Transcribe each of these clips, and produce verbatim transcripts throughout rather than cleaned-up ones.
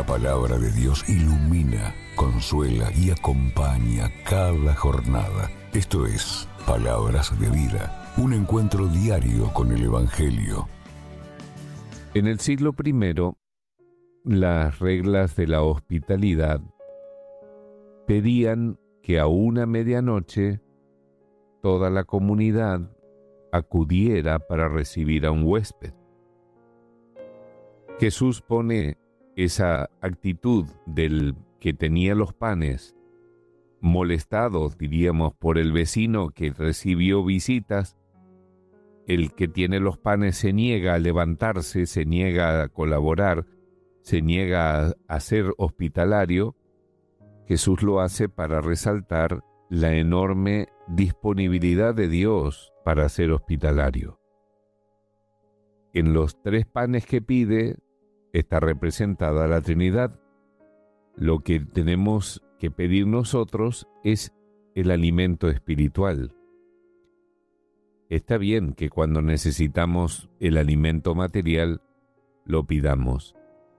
palabra de Dios ilumina, consuela y acompaña cada jornada. Esto es Palabras de Vida, un encuentro diario con el Evangelio. En el siglo primero, las reglas de la hospitalidad pedían que a una medianoche toda la comunidad acudiera para recibir a un huésped. Jesús pone esa actitud del que tenía los panes, molestados, diríamos, por el vecino que recibió visitas. El que tiene los panes se niega a levantarse, se niega a colaborar, se niega a ser hospitalario. Jesús lo hace para resaltar la enorme disponibilidad de Dios para ser hospitalario. En los tres panes que pide está representada la Trinidad. Lo que tenemos que pedir nosotros es el alimento espiritual. Está bien que cuando necesitamos el alimento material lo pidamos,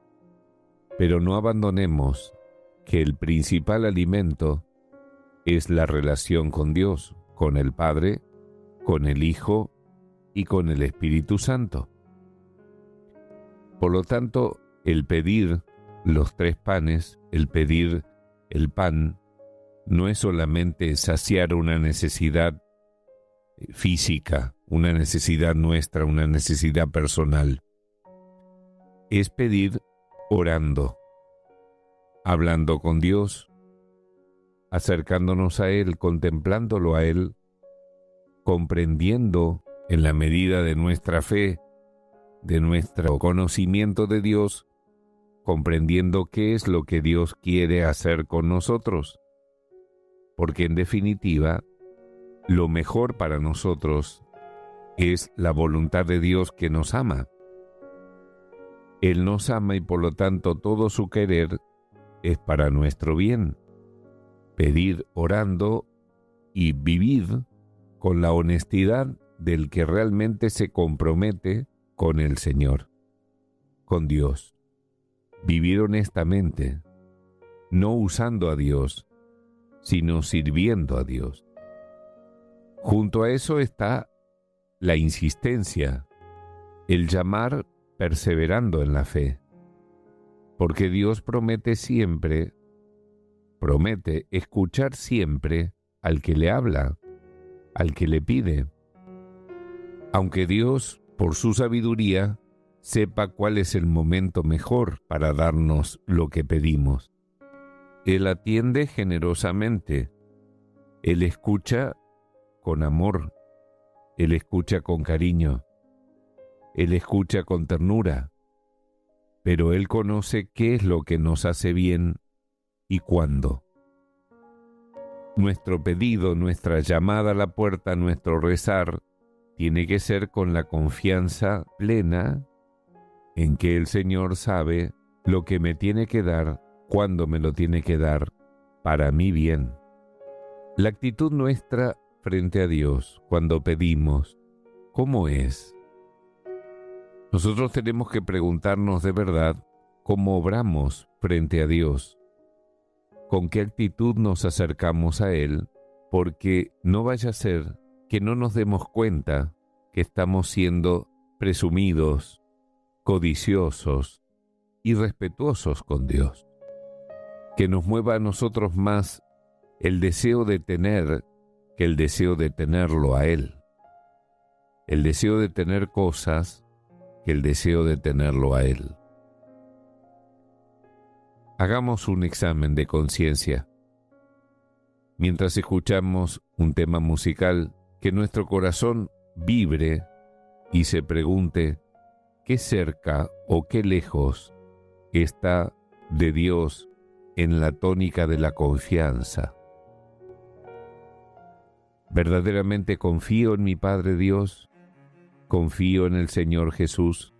pero no abandonemos que el principal alimento es la relación con Dios, con el Padre, con el Hijo y con el Espíritu Santo. Por lo tanto, el pedir los tres panes, el pedir el pan, no es solamente saciar una necesidad física, una necesidad nuestra, una necesidad personal. Es pedir orando, hablando con Dios, acercándonos a Él, contemplándolo a Él, comprendiendo en la medida de nuestra fe, de nuestro conocimiento de Dios, comprendiendo qué es lo que Dios quiere hacer con nosotros. Porque en definitiva, lo mejor para nosotros es la voluntad de Dios que nos ama. Él nos ama y por lo tanto todo su querer es para nuestro bien. Pedir orando y vivir con la honestidad del que realmente se compromete con el Señor, con Dios. Vivir honestamente, no usando a Dios, sino sirviendo a Dios. Junto a eso está la insistencia, el llamar perseverando en la fe, porque Dios promete siempre, promete escuchar siempre al que le habla, al que le pide. Aunque Dios, por su sabiduría, sepa cuál es el momento mejor para darnos lo que pedimos. Él atiende generosamente, Él escucha con amor, Él escucha con cariño, Él escucha con ternura, pero Él conoce qué es lo que nos hace bien y cuándo. Nuestro pedido, nuestra llamada a la puerta, nuestro rezar, tiene que ser con la confianza plena en que el Señor sabe lo que me tiene que dar, cuándo me lo tiene que dar, para mi bien. La actitud nuestra frente a Dios, cuando pedimos, ¿cómo es? Nosotros tenemos que preguntarnos de verdad cómo obramos frente a Dios, con qué actitud nos acercamos a Él, porque no vaya a ser que no nos demos cuenta que estamos siendo presumidos, codiciosos, irrespetuosos con Dios. Que nos mueva a nosotros más el deseo de tener que el deseo de tenerlo a Él. El deseo de tener cosas que el deseo de tenerlo a Él. Hagamos un examen de conciencia. Mientras escuchamos un tema musical, que nuestro corazón vibre y se pregunte qué cerca o qué lejos está de Dios en la tónica de la confianza. ¿Verdaderamente confío en mi Padre Dios? ¿Confío en el Señor Jesús?